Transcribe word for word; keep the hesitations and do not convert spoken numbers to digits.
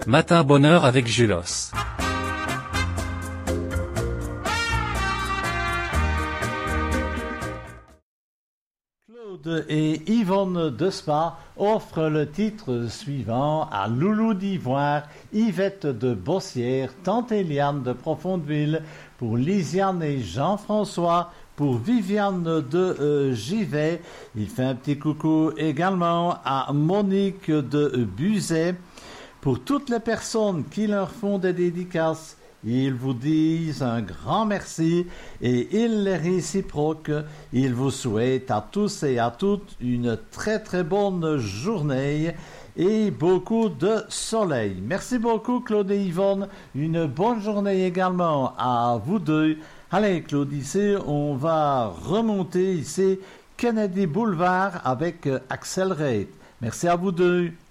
Matin Bonheur avec Julos. Claude et Yvonne de Spa offrent le titre suivant à Loulou d'Ivoire, Yvette de Bossière, Tante Eliane de Profondeville, pour Lisiane et Jean-François, pour Viviane de euh, Givet. Il fait un petit coucou également à Monique de Buzet. Pour toutes les personnes qui leur font des dédicaces, ils vous disent un grand merci et ils les réciproquent. Ils vous souhaitent à tous et à toutes une très très bonne journée et beaucoup de soleil. Merci beaucoup Claude et Yvonne. Une bonne journée également à vous deux. Allez Claude, ici on va remonter ici Kennedy Boulevard avec Accelerate. Merci à vous deux.